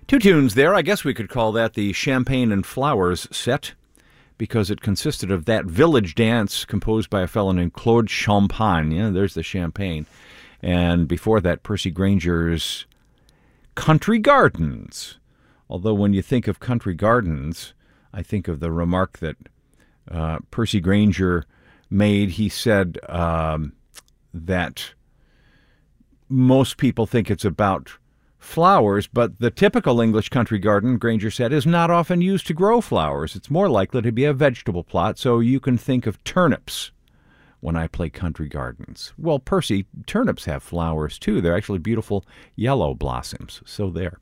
Two tunes there. I guess we could call that the Champagne and Flowers set, because it consisted of That Village Dance, composed by a fellow named Claude Champagne. Yeah, there's the champagne. And before that, Percy Grainger's Country Gardens. Although when you think of Country Gardens, I think of the remark that Percy Grainger made. He said that most people think it's about flowers, but the typical English country garden, Grainger said, is not often used to grow flowers. It's more likely to be a vegetable plot, so you can think of turnips when I play country gardens. Well, Percy, turnips have flowers too. They're actually beautiful yellow blossoms. So there.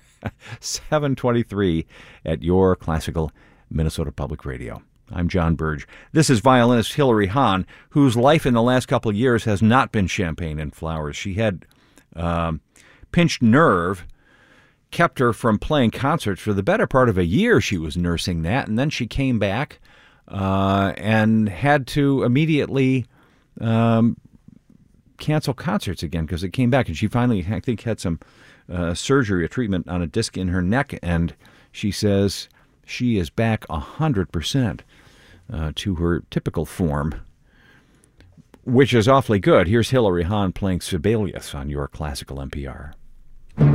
7:23 at your classical Minnesota Public Radio. I'm John Burge. This is violinist Hilary Hahn, whose life in the last couple of years has not been champagne and flowers. She had pinched nerve, kept her from playing concerts for the better part of a year. She was nursing that, and then she came back and had to immediately cancel concerts again because it came back. And she finally, I think, had some surgery, a treatment on a disc in her neck, and she says she is back 100% to her typical form, which is awfully good. Here's Hilary Hahn playing Sibelius on your classical NPR.